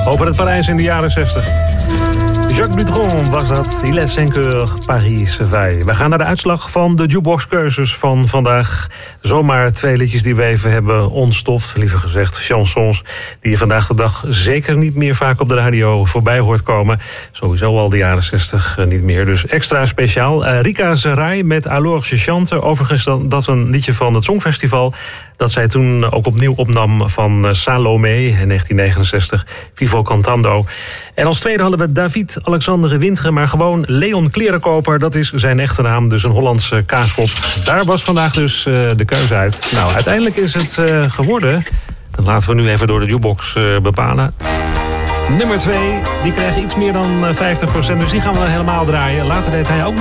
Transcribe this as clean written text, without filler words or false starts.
Over het Parijs in de jaren 60. Jacques Dutronc was dat. Il est 5 heures, Paris se veille. We gaan naar de uitslag van de jukebox-keuzes van vandaag. Zomaar 2 liedjes die we even hebben ontstoft. Liever gezegd chansons die je vandaag de dag zeker niet meer vaak op de radio voorbij hoort komen. Sowieso al de jaren 60 niet meer. Dus extra speciaal. Rika Zerai met Alors je chante. Overigens dat is een liedje van het Songfestival. Dat zij toen ook opnieuw opnam van Salomé in 1969. Vivo Cantando. En als tweede hadden we David Alexander Wintger, maar gewoon Leon Klerenkoper. Dat is zijn echte naam, dus een Hollandse kaaskop. Daar was vandaag dus de keuze uit. Nou, uiteindelijk is het geworden. Dat laten we nu even door de jukebox bepalen. Nummer 2, die krijgen iets meer dan 50%. Dus die gaan we dan helemaal draaien. Later deed hij ook